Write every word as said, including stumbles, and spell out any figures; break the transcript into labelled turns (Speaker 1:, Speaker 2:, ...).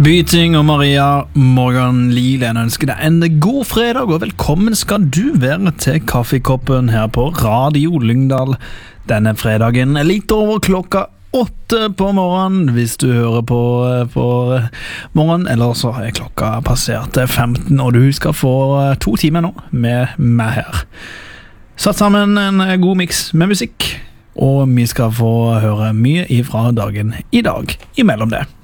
Speaker 1: Byting og Maria Morgan Lilen ønsker deg en god fredag, og velkommen skal du være til Kaffekoppen her på Radio Lyngdal denne fredagen. Litt over klokka åtte på morgenen hvis du hører på på morgenen, eller så er klokka passert femten, og du skal få to timer nå med meg her. Satt sammen en god mix med musikk, og vi skal få høre mye ifra dagen i dag imellom det.